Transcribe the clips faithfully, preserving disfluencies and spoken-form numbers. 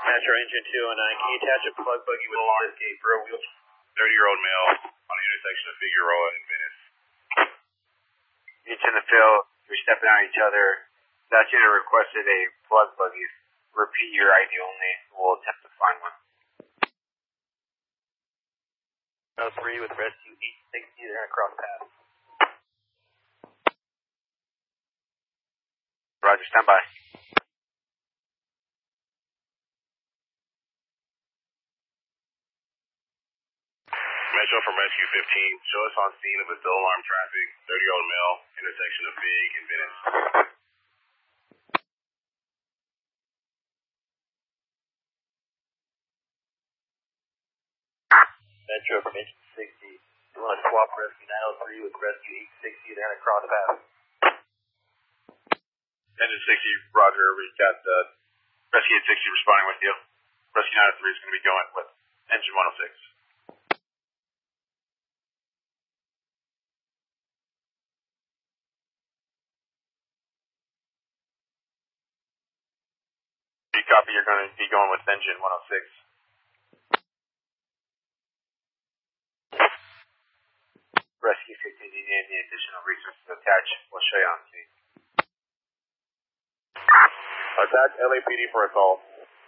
Metro Engine two oh nine, can you attach a plug buggy with a large gate for a wheel? thirty-year-old male on the intersection of Figueroa and Venice. Each in the field, you're stepping on each other. That unit requested a plug buggy. Repeat your I D only. We'll attempt to find one. oh three with rescue eight sixty, they're gonna cross path. Roger, stand by. Metro from Rescue fifteen, show us on scene of a still alarm traffic, thirty-year-old male, intersection of Big and Venice. Metro from Engine sixty, you want to swap rescue nine oh three with rescue eight sixty, they're gonna cross path. Engine sixty, Roger, we got the rescue eight sixty responding with you. Rescue nine oh three is going to be going with engine one oh six. Copy, you're going to be going with engine one oh six. Rescue fifteen, you need any additional resources to attach. We'll show you on scene. Attach L A P D for assault.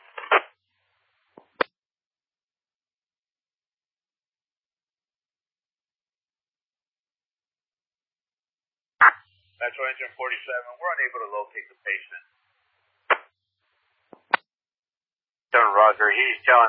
Metro Engine forty-seven, we're unable to locate the patient. Roger, he's telling